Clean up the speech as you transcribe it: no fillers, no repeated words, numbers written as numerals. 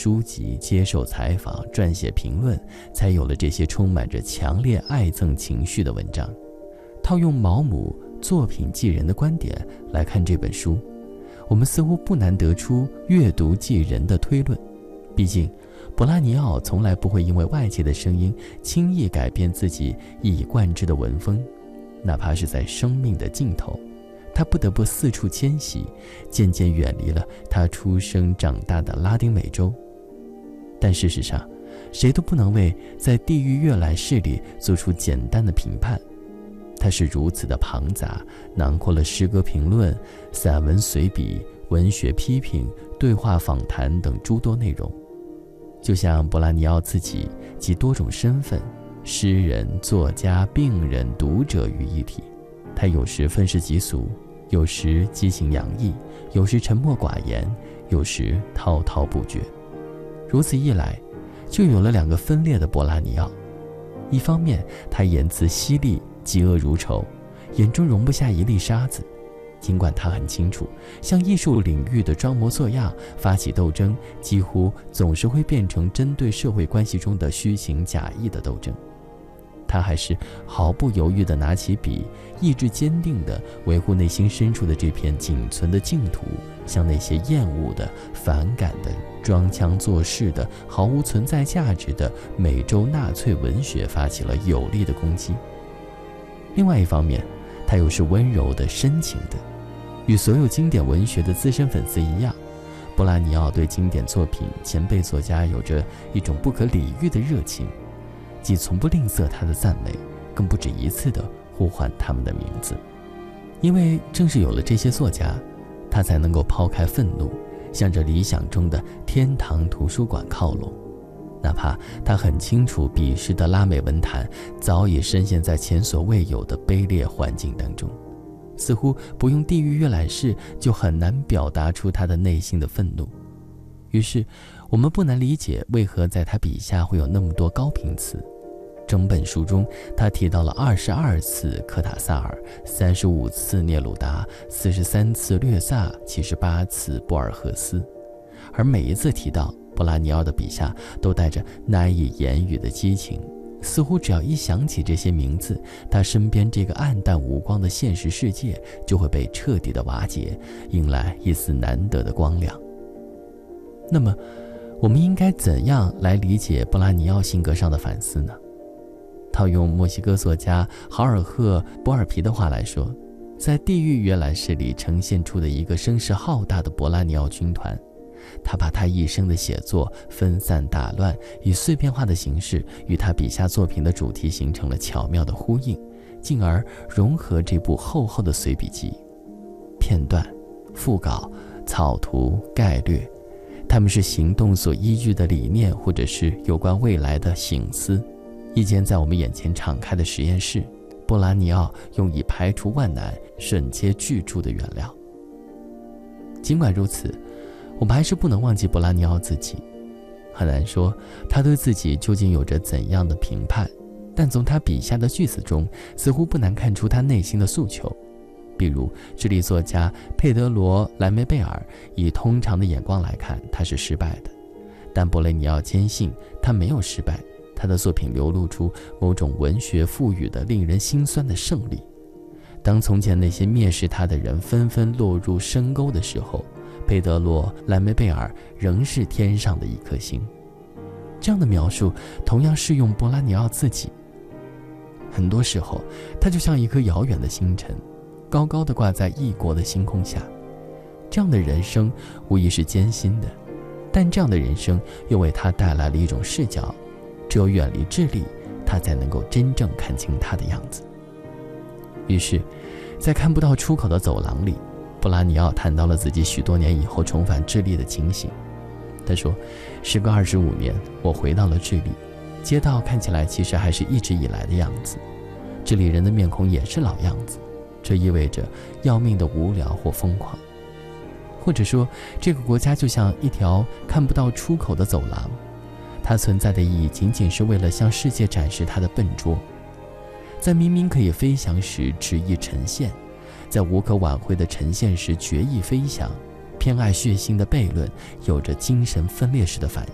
书籍，接受采访，撰写评论，才有了这些充满着强烈爱憎情绪的文章。套用毛姆作品即人的观点来看这本书，我们似乎不难得出阅读即人的推论。毕竟博拉尼奥从来不会因为外界的声音轻易改变自己一以贯之的文风，哪怕是在生命的尽头，他不得不四处迁徙，渐渐远离了他出生长大的拉丁美洲。但事实上，谁都不能为在地狱阅览室里做出简单的评判，它是如此的庞杂，囊括了诗歌评论、散文随笔、文学批评、对话访谈等诸多内容。就像博拉尼奥自己集多种身份，诗人、作家、病人、读者于一体，他有时愤世嫉俗，有时激情洋溢，有时沉默寡言，有时滔滔不绝。如此一来，就有了两个分裂的博拉尼奥。一方面，他言辞犀利，嫉恶如仇，眼中容不下一粒沙子。尽管他很清楚，向艺术领域的装模作样发起斗争，几乎总是会变成针对社会关系中的虚情假意的斗争，他还是毫不犹豫地拿起笔，意志坚定地维护内心深处的这片仅存的净土，向那些厌恶的、反感的、装腔作势的、毫无存在价值的美洲纳粹文学发起了有力的攻击。另外一方面，他又是温柔的、深情的。与所有经典文学的资深粉丝一样，博拉尼奥对经典作品、前辈作家有着一种不可理喻的热情，既从不吝啬他的赞美，更不止一次地呼唤他们的名字。因为正是有了这些作家，他才能够抛开愤怒，向着理想中的天堂图书馆靠拢。哪怕他很清楚彼时的拉美文坛早已深陷在前所未有的卑劣环境当中，似乎不用地狱阅览室就很难表达出他的内心的愤怒。于是我们不难理解为何在他笔下会有那么多高频词。整本书中，他提到了22次科塔萨尔、35次聂鲁达、43次略萨、78次博尔赫斯，而每一次提到博拉尼奥的笔下都带着难以言语的激情，似乎只要一想起这些名字，他身边这个暗淡无光的现实世界就会被彻底的瓦解，迎来一丝难得的光亮。那么我们应该怎样来理解博拉尼奥性格上的反思呢？套用墨西哥作家豪尔赫·博尔皮的话来说，在地狱阅览室里呈现出的一个声势浩大的博拉尼奥军团，他把他一生的写作分散打乱，以碎片化的形式与他笔下作品的主题形成了巧妙的呼应，进而融合这部厚厚的随笔集。片段、副稿、草图、概略，他们是行动所依据的理念，或者是有关未来的省思。一间在我们眼前敞开的实验室，波拉尼奥用以排除万难、瞬接巨著的原料。尽管如此，我们还是不能忘记博拉尼奥自己。很难说他对自己究竟有着怎样的评判，但从他笔下的句子中，似乎不难看出他内心的诉求。比如智利作家佩德罗·莱梅贝尔，以通常的眼光来看，他是失败的，但博雷尼奥坚信他没有失败，他的作品流露出某种文学赋予的令人心酸的胜利。当从前那些蔑视他的人纷纷落入深沟的时候，佩德罗·莱梅贝尔仍是天上的一颗星。这样的描述同样适用博拉尼奥自己。很多时候，他就像一颗遥远的星辰，高高地挂在异国的星空下。这样的人生无疑是艰辛的，但这样的人生又为他带来了一种视角，只有远离智利，他才能够真正看清他的样子。于是，在看不到出口的走廊里，布拉尼奥谈到了自己许多年以后重返智利的情形。他说，时隔25年，我回到了智利，街道看起来其实还是一直以来的样子，智利人的面孔也是老样子，这意味着要命的无聊或疯狂。或者说，这个国家就像一条看不到出口的走廊，它存在的意义仅仅是为了向世界展示它的笨拙。在明明可以飞翔时执意沉陷，在无可挽回的沉陷时决意飞翔，偏爱血腥的悖论有着精神分裂式的反应。